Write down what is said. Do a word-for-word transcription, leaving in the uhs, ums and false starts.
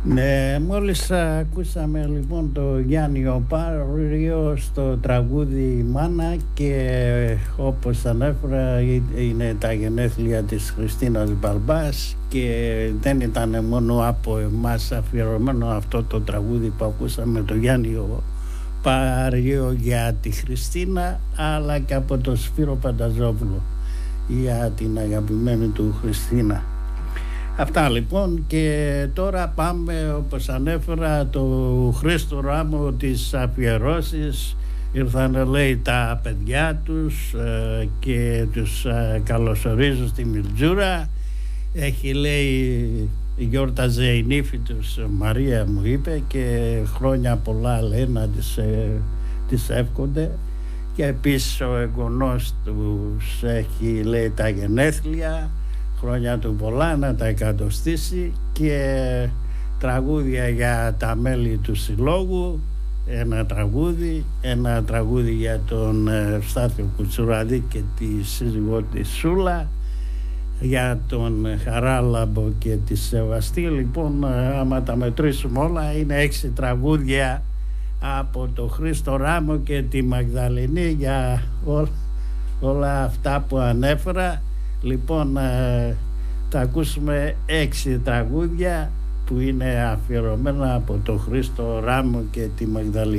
Ναι, μόλις ακούσαμε λοιπόν το Γιάννη Οπάριο στο τραγούδι «Μάνα» και όπως ανέφερα είναι τα γενέθλια της Χριστίνας Μπαρμπάς και δεν ήταν μόνο από εμάς αφιερωμένο αυτό το τραγούδι που ακούσαμε, το Γιάννη Οπάριο για τη Χριστίνα, αλλά και από τον Σπύρο Πανταζόπουλο για την αγαπημένη του Χριστίνα. Αυτά λοιπόν, και τώρα πάμε, όπως ανέφερα, το Χρήστο Ράμο της αφιερώσεις. Ήρθαν, λέει, τα παιδιά τους ε, και τους ε, καλωσορίζω στη Μιλτζούρα. Έχει, λέει, γιόρταζε η νύφη τους, Μαρία μου είπε, και χρόνια πολλά, λέει, να τις, ε, τις εύχονται. Και επίσης ο εγγονός τους έχει, λέει, τα γενέθλια, χρόνια του πολλά, να τα εκατοστήσει, και τραγούδια για τα μέλη του συλλόγου, ένα τραγούδι, ένα τραγούδι για τον Στάθιο Κουτσουραδί και τη σύζυγό της Σούλα, για τον Χαράλαμπο και τη Σεβαστή. Λοιπόν, άμα τα μετρήσουμε όλα, είναι έξι τραγούδια από το Χρήστο Ράμο και τη Μαγδαληνή για όλα, όλα αυτά που ανέφερα. Λοιπόν, ε, θα ακούσουμε έξι τραγούδια που είναι αφιερωμένα από το Χρήστο Ράμο και τη Μαγδαληνή.